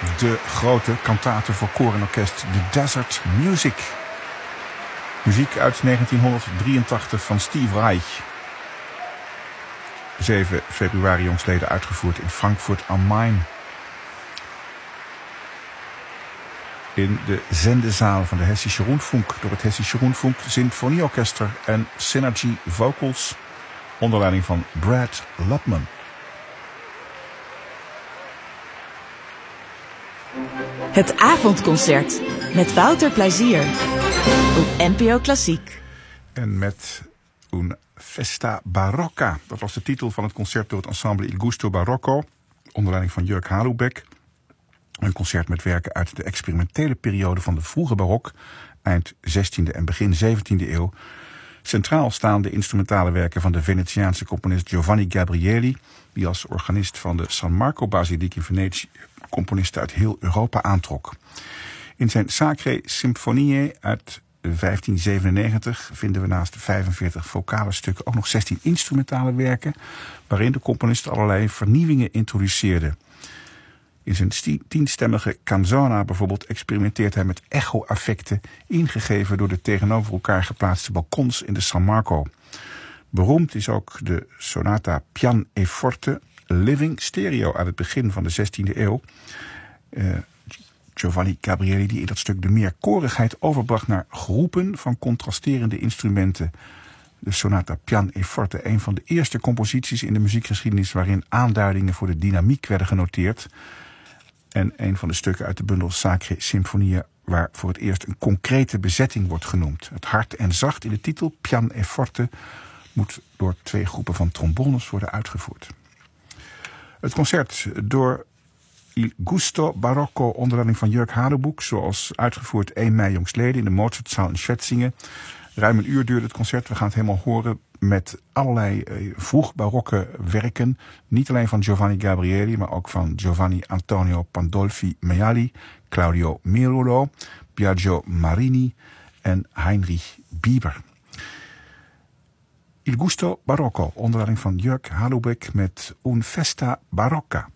de grote kantate voor koor en orkest The Desert Music. Muziek uit 1983 van Steve Reich. 7 februari jongstleden uitgevoerd in Frankfurt am Main. In de zendezaal van de Hessische Rundfunk door het Hessische Rundfunk Sinfonieorkester en Synergy Vocals onder leiding van Brad Lupman. Het avondconcert met Wouter Plezier op NPO Klassiek. En met Un Festa Barocca. Dat was de titel van het concert door het ensemble Il Gusto Barocco onder leiding van Jörg Halubeck. Een concert met werken uit de experimentele periode van de vroege barok, eind 16e en begin 17e eeuw. Centraal staan de instrumentale werken van de Venetiaanse componist Giovanni Gabrieli, die als organist van de San Marco Basiliek in Venetië componisten uit heel Europa aantrok. In zijn Sacre Symphonie uit 1597 vinden we naast de 45 vocale stukken ook nog 16 instrumentale werken, waarin de componist allerlei vernieuwingen introduceerde. In zijn 10-stemmige canzona bijvoorbeeld experimenteert hij met echo-effecten ingegeven door de tegenover elkaar geplaatste balkons in de San Marco. Beroemd is ook de sonata Pian e Forte Living Stereo uit het begin van de 16e eeuw. Giovanni Gabrieli die in dat stuk de meerkorigheid overbracht naar groepen van contrasterende instrumenten. De sonata Pian e Forte, een van de eerste composities in de muziekgeschiedenis waarin aanduidingen voor de dynamiek werden genoteerd. En een van de stukken uit de bundel Sacre Symphonie waar voor het eerst een concrete bezetting wordt genoemd. Het hard en zacht in de titel Pian e Forte moet door 2 groepen van trombones worden uitgevoerd. Het concert door Il Gusto Barocco onder leiding van Jörg Halubeck, zoals uitgevoerd 1 mei jongstleden in de Mozartzaal in Schwetzingen. Ruim een uur duurde het concert. We gaan het helemaal horen met allerlei vroeg barokke werken. Niet alleen van Giovanni Gabrieli, maar ook van Giovanni Antonio Pandolfi Mealli, Claudio Merulo, Biagio Marini en Heinrich Bieber. Il Gusto Barocco onder leiding van Jörg Halubeck met Un Festa Barocca.